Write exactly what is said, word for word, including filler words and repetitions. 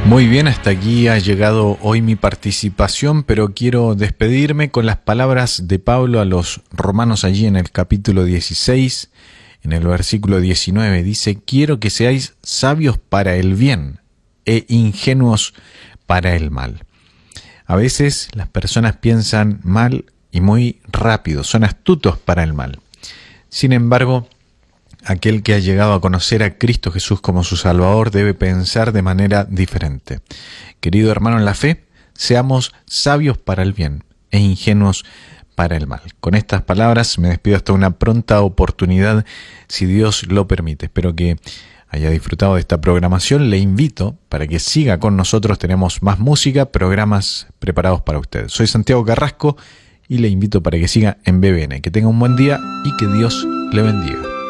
Muy bien, hasta aquí ha llegado hoy mi participación, pero quiero despedirme con las palabras de Pablo a los romanos allí en el capítulo dieciséis, en el versículo diecinueve. Dice: quiero que seáis sabios para el bien e ingenuos para el mal. A veces las personas piensan mal y muy rápido, son astutos para el mal. Sin embargo, aquel que ha llegado a conocer a Cristo Jesús como su Salvador debe pensar de manera diferente. Querido hermano en la fe, seamos sabios para el bien e ingenuos para el mal. Con estas palabras me despido hasta una pronta oportunidad, si Dios lo permite. Espero que haya disfrutado de esta programación. Le invito para que siga con nosotros. Tenemos más música, programas preparados para usted. Soy Santiago Carrasco y le invito para que siga en B B N. Que tenga un buen día y que Dios le bendiga.